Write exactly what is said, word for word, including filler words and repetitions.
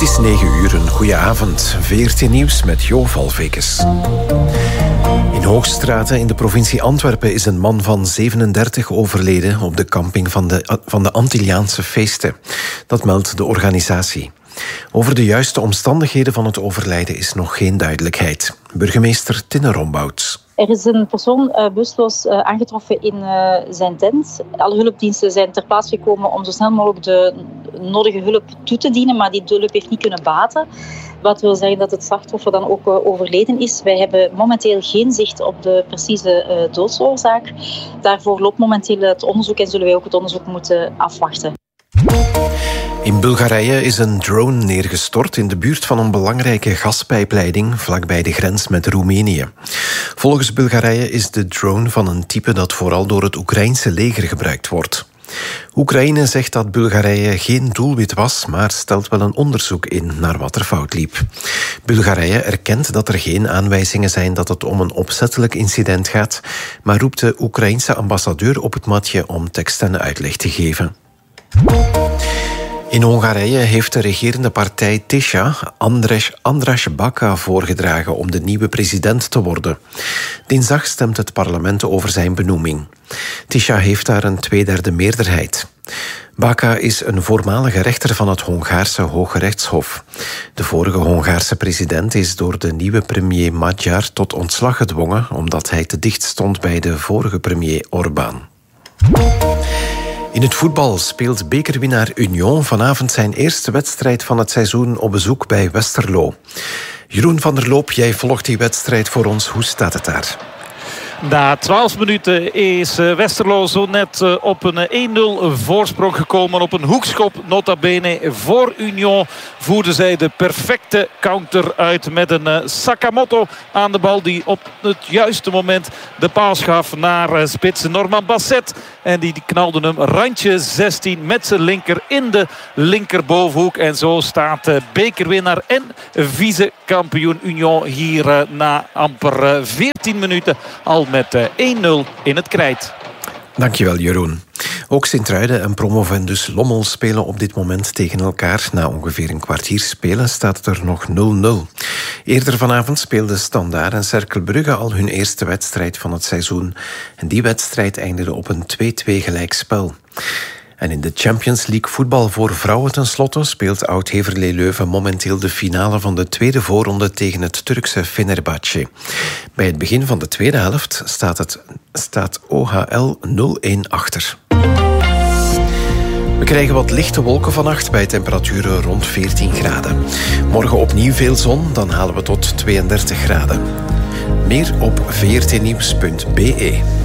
is negen uur, een goede avond. V R T Nieuws met Jo Valvekes. In Hoogstraten in de provincie Antwerpen is een man van zevenendertig overleden op de camping van de, van de Antilliaanse feesten. Dat meldt de organisatie. Over de juiste omstandigheden van het overlijden is nog geen duidelijkheid. Burgemeester Tinne Rombouts. Er is een persoon uh, bewusteloos uh, aangetroffen in uh, zijn tent. Alle hulpdiensten zijn ter plaatse gekomen om zo snel mogelijk de nodige hulp toe te dienen, maar die hulp heeft niet kunnen baten. Wat wil zeggen dat het slachtoffer dan ook uh, overleden is. Wij hebben momenteel geen zicht op de precieze uh, doodsoorzaak. Daarvoor loopt momenteel het onderzoek en zullen wij ook het onderzoek moeten afwachten. In Bulgarije is een drone neergestort in de buurt van een belangrijke gaspijpleiding vlakbij de grens met Roemenië. Volgens Bulgarije is de drone van een type dat vooral door het Oekraïnse leger gebruikt wordt. Oekraïne zegt dat Bulgarije geen doelwit was, maar stelt wel een onderzoek in naar wat er fout liep. Bulgarije erkent dat er geen aanwijzingen zijn dat het om een opzettelijk incident gaat, maar roept de Oekraïense ambassadeur op het matje om tekst en uitleg te geven. In Hongarije heeft de regerende partij Tisza András, András Baka voorgedragen om de nieuwe president te worden. Dinsdag stemt het parlement over zijn benoeming. Tisza heeft daar een tweederde meerderheid. Baka is een voormalige rechter van het Hongaarse Hooggerechtshof. De vorige Hongaarse president is door de nieuwe premier Magyar tot ontslag gedwongen omdat hij te dicht stond bij de vorige premier Orbán. In het voetbal speelt bekerwinnaar Union vanavond zijn eerste wedstrijd van het seizoen op bezoek bij Westerlo. Jeroen van der Loop, jij volgt die wedstrijd voor ons. Hoe staat het daar? Na twaalf minuten is Westerlo zo net op een één nul voorsprong gekomen. Op een hoekschop, nota bene, voor Union voerden zij de perfecte counter uit met een Sakamoto aan de bal die op het juiste moment de paas gaf naar spits Norman Basset. En die knalde hem randje zestien met zijn linker in de linkerbovenhoek. En zo staat bekerwinnaar en vice-kampioen Union hier na amper veertien minuten al met één nul in het krijt. Dankjewel, Jeroen. Ook Sint-Truiden en Promovendus Lommel spelen op dit moment tegen elkaar. Na ongeveer een kwartier spelen staat het er nog nul nul. Eerder vanavond speelden Standaard en Cercle Brugge al hun eerste wedstrijd van het seizoen. En die wedstrijd eindigde op een twee-twee gelijkspel. En in de Champions League voetbal voor vrouwen tenslotte speelt Oud-Heverlee Leuven momenteel de finale van de tweede voorronde tegen het Turkse Fenerbahçe. Bij het begin van de tweede helft staat, het, staat O H L nul een achter. We krijgen wat lichte wolken vannacht bij temperaturen rond veertien graden. Morgen opnieuw veel zon, dan halen we tot tweeëndertig graden. Meer op v r t nieuws punt b e.